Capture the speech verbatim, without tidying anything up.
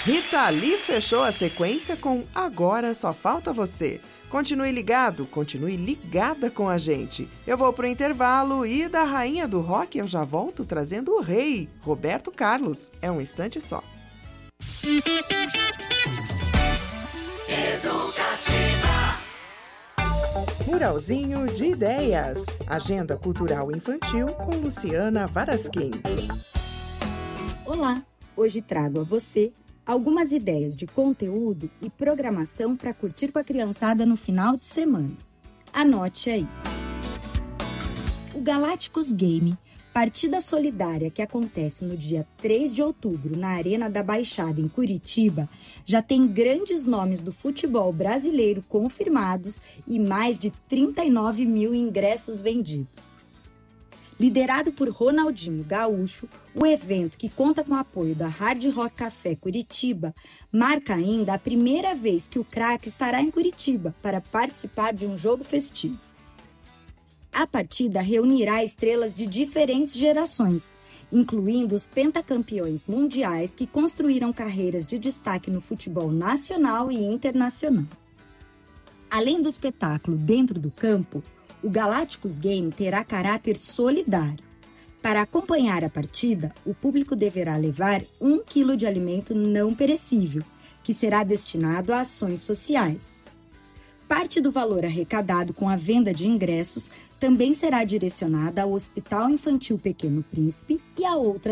Rita Lee fechou a sequência com Agora Só Falta Você. Continue ligado, continue ligada com a gente. Eu vou pro intervalo e da rainha do rock eu já volto trazendo o rei, Roberto Carlos. É um instante só. Educativa. Muralzinho de Ideias. Agenda Cultural Infantil com Luciana Varasquim. Olá, hoje trago a você algumas ideias de conteúdo e programação para curtir com a criançada no final de semana. Anote aí. O Galácticos Game, partida solidária que acontece no dia três de outubro na Arena da Baixada, em Curitiba, já tem grandes nomes do futebol brasileiro confirmados e mais de trinta e nove mil ingressos vendidos. Liderado por Ronaldinho Gaúcho, o evento, que conta com o apoio da Hard Rock Café Curitiba, marca ainda a primeira vez que o craque estará em Curitiba para participar de um jogo festivo. A partida reunirá estrelas de diferentes gerações, incluindo os pentacampeões mundiais que construíram carreiras de destaque no futebol nacional e internacional. Além do espetáculo dentro do campo, o Galácticos Game terá caráter solidário. Para acompanhar a partida, o público deverá levar um quilo de alimento não perecível, que será destinado a ações sociais. Parte do valor arrecadado com a venda de ingressos também será direcionada ao Hospital Infantil Pequeno Príncipe e a outras